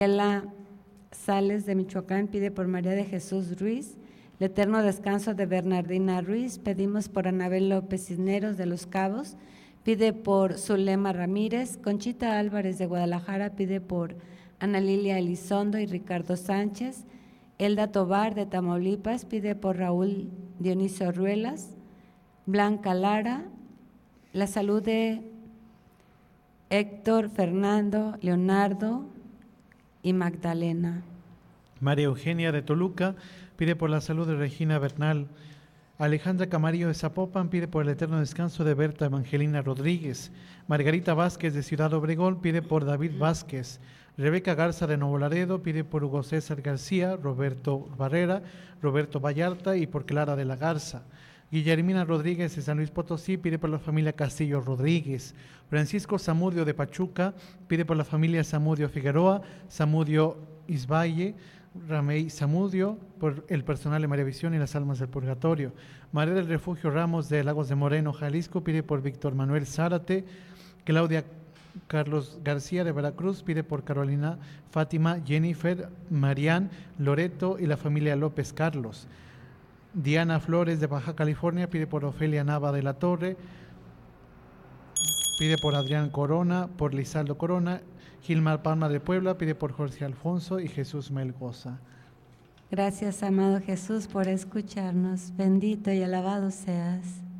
Ela Sales de Michoacán pide por María de Jesús Ruiz. El eterno descanso de Bernardina Ruiz. Pedimos por Anabel López Cisneros de Los Cabos. Pide por Zulema Ramírez. Conchita Álvarez de Guadalajara pide por Ana Lilia Elizondo y Ricardo Sánchez. Elda Tobar de Tamaulipas pide por Raúl Dionisio Ruelas. Blanca Lara, la salud de Héctor, Fernando, Leonardo y Magdalena. María Eugenia de Toluca pide por la salud de Regina Bernal. Alejandra Camarillo de Zapopan pide por el eterno descanso de Berta Evangelina Rodríguez. Margarita Vázquez de Ciudad Obregón pide por David Vázquez. Rebeca Garza de Nuevo Laredo pide por Hugo César García, Roberto Barrera, Roberto Vallarta y por Clara de la Garza. Guillermina Rodríguez de San Luis Potosí pide por la familia Castillo Rodríguez. Francisco Zamudio de Pachuca pide por la familia Zamudio Figueroa, Zamudio Isvalle, Ramey Zamudio, por el personal de María Visión y las almas del purgatorio. María del Refugio Ramos de Lagos de Moreno, Jalisco pide por Víctor Manuel Zárate. Claudia Carlos García de Veracruz pide por Carolina Fátima, Jennifer, Marián, Loreto y la familia López Carlos. Diana Flores de Baja California pide por Ofelia Nava de la Torre, pide por Adrián Corona, por Lizaldo Corona. Gilmar Palma de Puebla pide por Jorge Alfonso y Jesús Melgoza. Gracias, amado Jesús, por escucharnos. Bendito y alabado seas.